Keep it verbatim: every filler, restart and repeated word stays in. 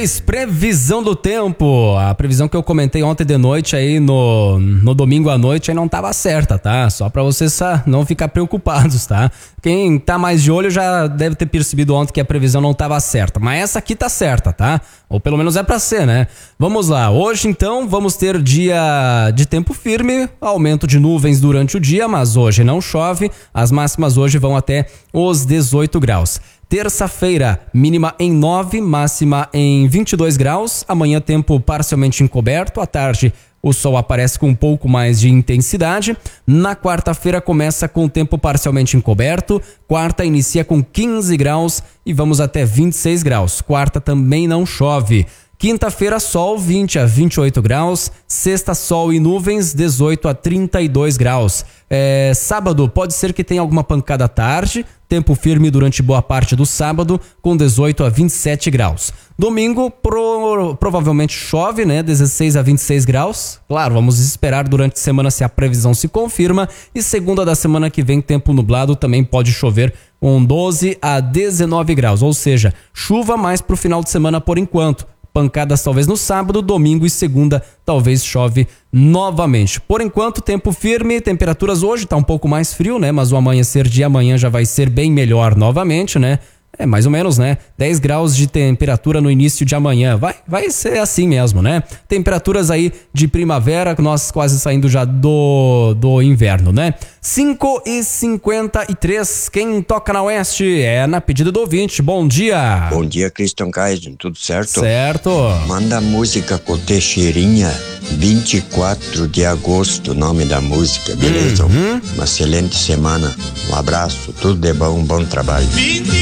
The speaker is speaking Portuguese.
Previsão do tempo, a previsão que eu comentei ontem de noite aí no, no domingo à noite aí não tava certa, tá? Só pra vocês não ficar preocupados, tá? Quem tá mais de olho já deve ter percebido ontem que a previsão não tava certa, mas essa aqui tá certa, tá? Ou pelo menos é pra ser, né? Vamos lá, hoje então vamos ter dia de tempo firme, aumento de nuvens durante o dia, mas hoje não chove, as máximas hoje vão até os dezoito graus. Terça-feira, mínima em nove, máxima em vinte e dois graus. Amanhã, tempo parcialmente encoberto. À tarde, o sol aparece com um pouco mais de intensidade. Na quarta-feira, começa com tempo parcialmente encoberto. Quarta inicia com quinze graus e vamos até vinte e seis graus. Quarta também não chove. Quinta-feira, sol, vinte a vinte e oito graus. Sexta, sol e nuvens, dezoito a trinta e dois graus. É, sábado, pode ser que tenha alguma pancada à tarde. Tempo firme durante boa parte do sábado, com dezoito a vinte e sete graus. Domingo, pro, provavelmente chove, né? dezesseis a vinte e seis graus. Claro, vamos esperar durante a semana se a previsão se confirma. E segunda da semana que vem, tempo nublado, também pode chover com doze a dezenove graus. Ou seja, chuva mais pro final de semana por enquanto. Pancadas talvez no sábado, domingo e segunda talvez chove novamente. Por enquanto, tempo firme, temperaturas hoje tá um pouco mais frio, né? Mas o amanhecer de amanhã já vai ser bem melhor novamente, né? É mais ou menos, né? dez graus de temperatura no início de amanhã. Vai, vai ser assim mesmo, né? Temperaturas aí de primavera, nós quase saindo já do, do inverno, né? cinco e cinquenta e três. Quem toca na Oeste é na pedida do ouvinte. Bom dia. Bom dia, Christian Kaisen. Tudo certo? Certo. Manda a música com Teixeirinha, vinte e quatro de agosto, nome da música, beleza? Uhum. Uma excelente semana. Um abraço, tudo de bom, um bom trabalho.